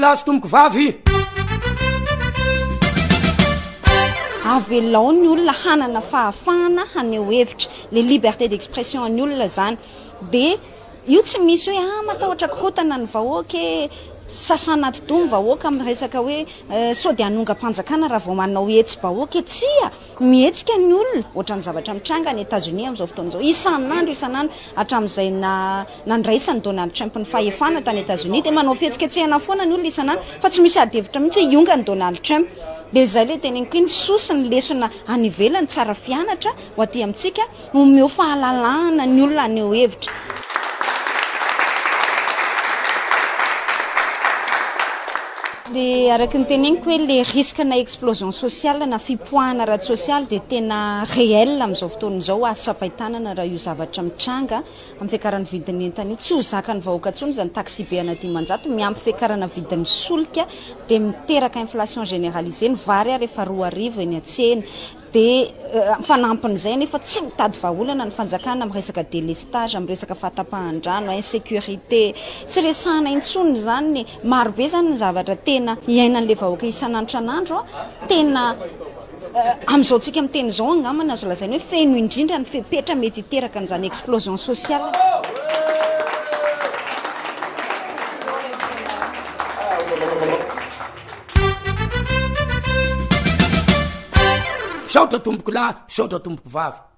lasy tomboko vavy avelao ny olona hanana fahafahana haneho hevitra le liberté d'expression ny olona zany de io tsy misy hoe matahotra korotana ny vahoaka sasana anaty domy vahoaka amin'ny resaka hoe sody hanonga-panjakana raha vao manao hetsy vahoaka tsia mihetsika ny olona ohatran'ny zavatra mitranga ny États-Unis amin'izao fotoan'izao isan'andro hatramin'izay nandraisany Donald Trump ny fahefana tany États-Unis de manao fihetsiketsehana foana ny olona isan'andro fa tsy misy adihevitra mihitsy hoe ionga ny Donald Trump de zay le teneniko iny sosi ny lesona any ivelany tsara fianatra ho aty amintsika omeo fahalalahana ny olona aneo hevitra. De araky ny teneniko hoe le risque na explosion sociale na fipoahana ara social de tena réel amin'izao fotoan'izao azo-sapahitanana raha io zavatra mitranga amin'ny fiakarany vidiny entana io tsy ho zakany vahoaka tsony zany taxi be ana 10 miampy fiakarana vidiny solika de miteraka inflation généralisée ny vary rehefa 2 arivo eny atsena de fanampin'izay nefa tsy mitady vahaolana ny fanjakana amin'ny resaka délestage amin'ny resaka fahatapahan-drano insécurité tsy resahana intsony zany marobe zany ny zavatra tena iainan'le vahoaka isan'andro tena amin'izao tsika miteny izao angamana azo lazainy hoe feno indrindra ny fepetra mety hiteraka an'izany explosion sociale. saotra tomboko lahy saotra tomboko vavy